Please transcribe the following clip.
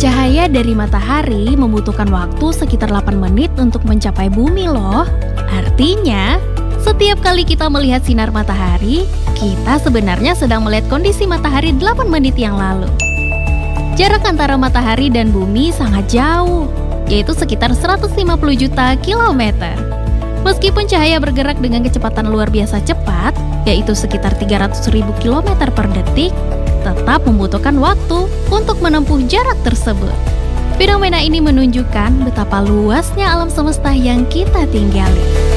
Cahaya dari matahari membutuhkan waktu sekitar 8 menit untuk mencapai bumi loh. Artinya, setiap kali kita melihat sinar matahari, kita sebenarnya sedang melihat kondisi matahari 8 menit yang lalu. Jarak antara matahari dan bumi sangat jauh, yaitu sekitar 150 juta kilometer. Meskipun cahaya bergerak dengan kecepatan luar biasa cepat, yaitu sekitar 300.000 kilometer per detik, tetap membutuhkan waktu untuk menempuh jarak tersebut. Fenomena ini menunjukkan betapa luasnya alam semesta yang kita tinggali.